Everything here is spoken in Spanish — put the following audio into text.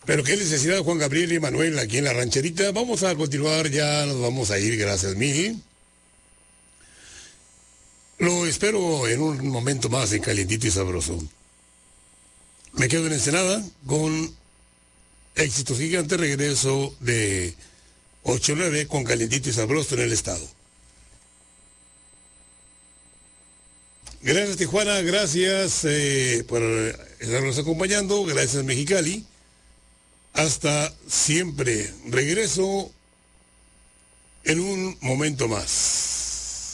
Pero qué necesidad, Juan Gabriel y Manuel, aquí en la rancherita. Vamos a continuar, ya nos vamos a ir, gracias mil. Lo espero en un momento más en Calientito y Sabroso. Me quedo en Ensenada con Éxitos Gigantes, regreso de 8-9 con Calientito y Sabroso en el estado. Gracias Tijuana, gracias por estarnos acompañando, gracias Mexicali. Hasta siempre. Regreso en un momento más.